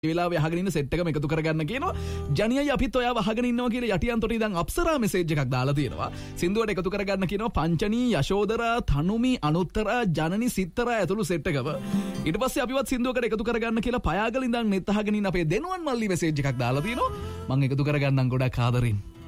වෙලාවේ අහගෙන ඉන්න සෙට් එකම එකතු කරගන්න කියනවා. ජනියයි අපිත් ඔයාව අහගෙන ඉන්නවා කියලා යටියන් තොටි ඉඳන් අප්සරා මෙසේජ් එකක් දාලා තියෙනවා. සින්දුවට එකතු කරගන්න කියනවා පංචනී, යශෝදරා, තනුමි, අනුත්තරා, ජනනි, සිත්තරා ඇතුළු සෙට් එකම. ඊට පස්සේ අපිවත් සින්දුවකට එකතු කරගන්න කියලා පයාගල ඉඳන් නෙත් අහගෙන ඉන්න අපේ දෙනුවන් මල්ලි මෙසේජ් එකක් දාලා තියෙනවා. මම එකතු කරගන්නම් ගොඩක් ආදරෙන්.